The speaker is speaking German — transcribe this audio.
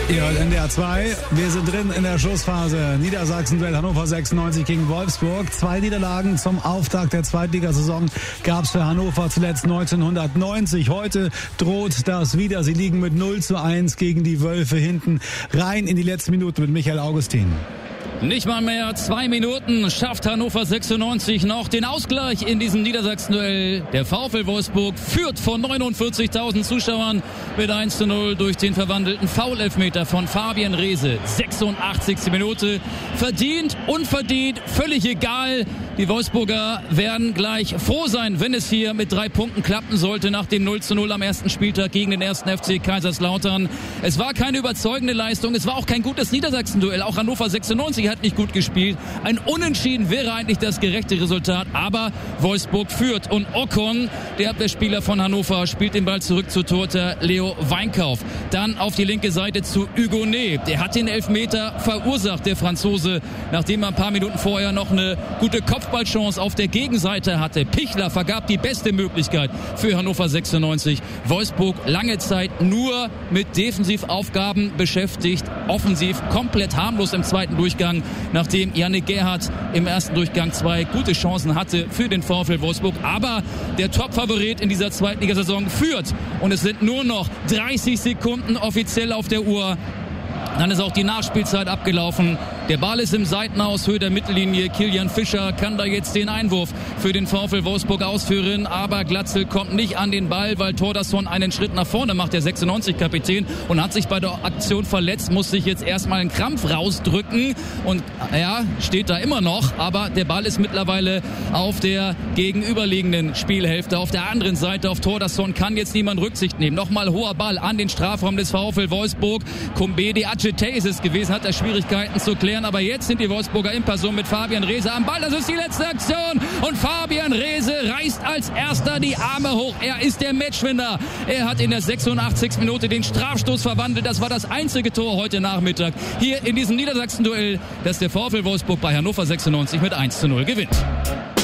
Ihr hört NDR 2. Wir sind drin in der Schlussphase. Niedersachsen-Duell Hannover 96 gegen Wolfsburg. 2 Niederlagen zum Auftakt der Zweitligasaison gab es für Hannover zuletzt 1990. Heute droht das wieder. Sie liegen mit 0:1 gegen die Wölfe hinten. Rein in die letzten Minuten mit Michael Augustin. Nicht mal mehr 2 Minuten schafft Hannover 96 noch den Ausgleich in diesem Niedersachsen-Duell. Der VfL Wolfsburg führt vor 49.000 Zuschauern mit 1:0 durch den verwandelten Foul-Elfmeter von Fabian Reese. 86. Minute. Verdient, unverdient, völlig egal. Die Wolfsburger werden gleich froh sein, wenn es hier mit 3 Punkten klappen sollte nach dem 0:0 am ersten Spieltag gegen den 1. FC Kaiserslautern. Es war keine überzeugende Leistung, es war auch kein gutes Niedersachsen-Duell. Auch Hannover 96 hat nicht gut gespielt. Ein Unentschieden wäre eigentlich das gerechte Resultat, aber Wolfsburg führt. Und Ocon, der Abwehrspieler von Hannover, spielt den Ball zurück zu Torhüter Leo Weinkauf. Dann auf die linke Seite zu Hugonet. Der hat den Elfmeter verursacht, der Franzose, nachdem er ein paar Minuten vorher noch eine gute Kopfballchance auf der Gegenseite hatte. Pichler vergab die beste Möglichkeit für Hannover 96. Wolfsburg lange Zeit nur mit Defensivaufgaben beschäftigt. Offensiv komplett harmlos im zweiten Durchgang, nachdem Yannick Gerhardt im ersten Durchgang 2 gute Chancen hatte für den VfL Wolfsburg. Aber der Top-Favorit in dieser Zweitligasaison führt. Und es sind nur noch 30 Sekunden offiziell auf der Uhr. Dann ist auch die Nachspielzeit abgelaufen. Der Ball ist im Seitenaus, Höhe der Mittellinie. Kilian Fischer kann da jetzt den Einwurf für den VfL Wolfsburg ausführen. Aber Glatzel kommt nicht an den Ball, weil Thordarson einen Schritt nach vorne macht, der 96-Kapitän, und hat sich bei der Aktion verletzt, muss sich jetzt erstmal einen Krampf rausdrücken. Und ja, steht da immer noch. Aber der Ball ist mittlerweile auf der gegenüberliegenden Spielhälfte. Auf der anderen Seite auf Thordarson kann jetzt niemand Rücksicht nehmen. Nochmal hoher Ball an den Strafraum des VfL Wolfsburg. Kumbedi Adjete ist es gewesen, hat er Schwierigkeiten zu klären. Aber jetzt sind die Wolfsburger in Person mit Fabian Reese am Ball. Das ist die letzte Aktion. Und Fabian Reese reißt als erster die Arme hoch. Er ist der Matchwinner. Er hat in der 86. Minute den Strafstoß verwandelt. Das war das einzige Tor heute Nachmittag hier in diesem Niedersachsen-Duell, das der VfL Wolfsburg bei Hannover 96 mit 1:0 gewinnt.